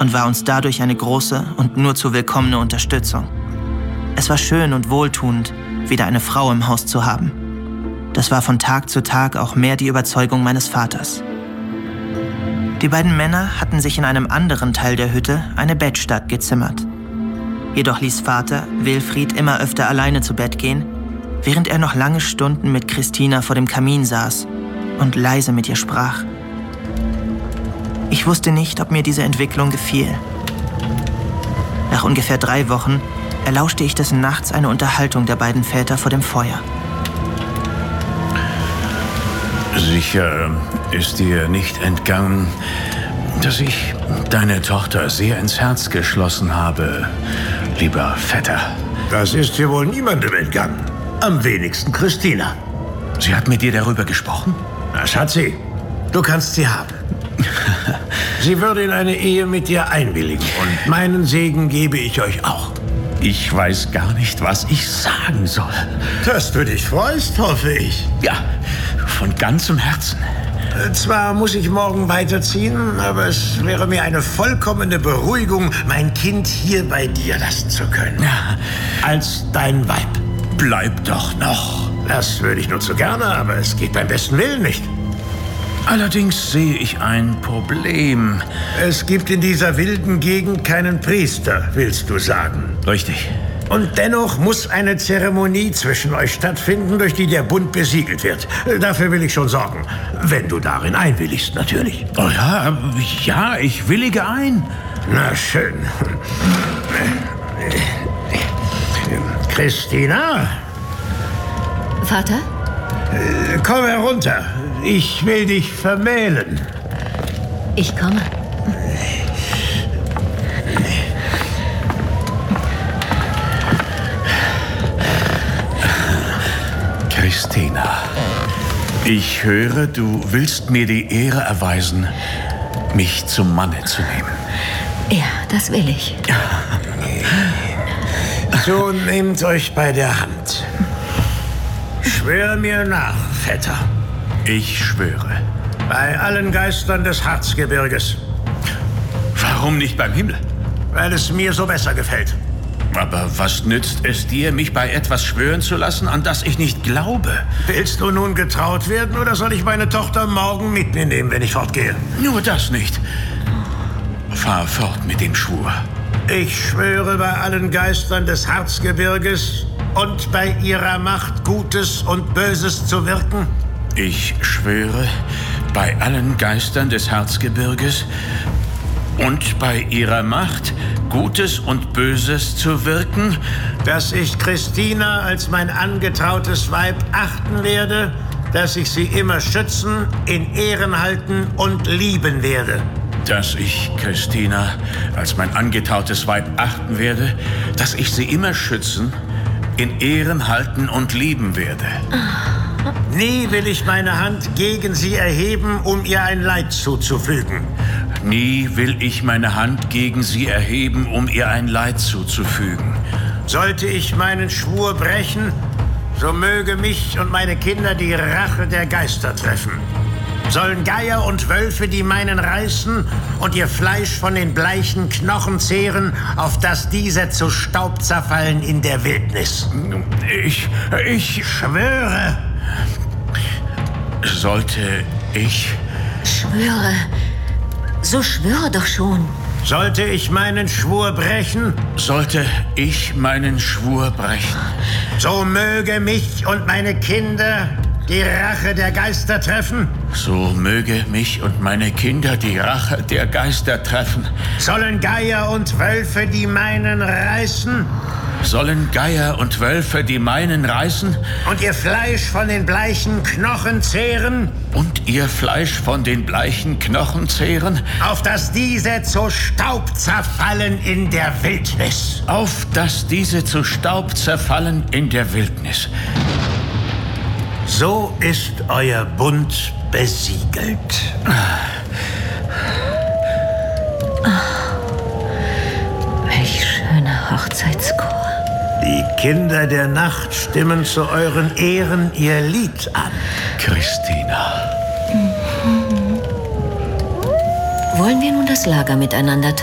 und war uns dadurch eine große und nur zu willkommene Unterstützung. Es war schön und wohltuend, wieder eine Frau im Haus zu haben. Das war von Tag zu Tag auch mehr die Überzeugung meines Vaters. Die beiden Männer hatten sich in einem anderen Teil der Hütte eine Bettstatt gezimmert. Jedoch ließ Vater Wilfried immer öfter alleine zu Bett gehen, während er noch lange Stunden mit Christina vor dem Kamin saß und leise mit ihr sprach. Ich wusste nicht, ob mir diese Entwicklung gefiel. Nach ungefähr 3 Wochen erlauschte ich des Nachts eine Unterhaltung der beiden Väter vor dem Feuer. Sicher ist dir nicht entgangen, dass ich deine Tochter sehr ins Herz geschlossen habe, lieber Vetter. Das ist dir wohl niemandem entgangen. Am wenigsten Christina. Sie hat mit dir darüber gesprochen? Das hat sie. Du kannst sie haben. Sie würde in eine Ehe mit dir einwilligen und meinen Segen gebe ich euch auch. Ich weiß gar nicht, was ich sagen soll. Dass du dich freust, hoffe ich. Ja, von ganzem Herzen. Zwar muss ich morgen weiterziehen, aber es wäre mir eine vollkommene Beruhigung, mein Kind hier bei dir lassen zu können. Ja. Als dein Weib. Bleib doch noch. Das würde ich nur zu gerne, aber es geht beim besten Willen nicht. Allerdings sehe ich ein Problem. Es gibt in dieser wilden Gegend keinen Priester, willst du sagen? Richtig. Und dennoch muss eine Zeremonie zwischen euch stattfinden, durch die der Bund besiegelt wird. Dafür will ich schon sorgen. Wenn du darin einwilligst, natürlich. Oh ja, ich willige ein. Na schön. Christina? Vater? Komm herunter. Ich will dich vermählen. Ich komme. Christina, ich höre, du willst mir die Ehre erweisen, mich zum Manne zu nehmen. Ja, das will ich. So nehmt euch bei der Hand. Schwör mir nach, Vetter. Ich schwöre. Bei allen Geistern des Harzgebirges. Warum nicht beim Himmel? Weil es mir so besser gefällt. Aber was nützt es dir, mich bei etwas schwören zu lassen, an das ich nicht glaube? Willst du nun getraut werden oder soll ich meine Tochter morgen mit mir nehmen, wenn ich fortgehe? Nur das nicht. Fahr fort mit dem Schwur. Ich schwöre bei allen Geistern des Harzgebirges und bei ihrer Macht, Gutes und Böses zu wirken. Ich schwöre bei allen Geistern des Harzgebirges und bei ihrer Macht, Gutes und Böses zu wirken, dass ich Christina als mein angetrautes Weib achten werde, dass ich sie immer schützen, in Ehren halten und lieben werde. Dass ich Christina als mein angetautes Weib achten werde, dass ich sie immer schützen, in Ehren halten und lieben werde. Nie will ich meine Hand gegen sie erheben, um ihr ein Leid zuzufügen. Nie will ich meine Hand gegen sie erheben, um ihr ein Leid zuzufügen. Sollte ich meinen Schwur brechen, so möge mich und meine Kinder die Rache der Geister treffen. Sollen Geier und Wölfe die meinen reißen und ihr Fleisch von den bleichen Knochen zehren, auf dass diese zu Staub zerfallen in der Wildnis. Ich schwöre. Sollte ich... Schwöre. So schwöre doch schon. Sollte ich meinen Schwur brechen? Sollte ich meinen Schwur brechen? So möge mich und meine Kinder die Rache der Geister treffen? So möge mich und meine Kinder die Rache der Geister treffen. Sollen Geier und Wölfe die meinen reißen? Sollen Geier und Wölfe die meinen reißen? Und ihr Fleisch von den bleichen Knochen zehren? Und ihr Fleisch von den bleichen Knochen zehren? Auf dass diese zu Staub zerfallen in der Wildnis. Auf dass diese zu Staub zerfallen in der Wildnis. So ist euer Bund besiegelt. Welch schöner Hochzeitschor. Die Kinder der Nacht stimmen zu euren Ehren ihr Lied an. Christina. Wollen wir nun das Lager miteinander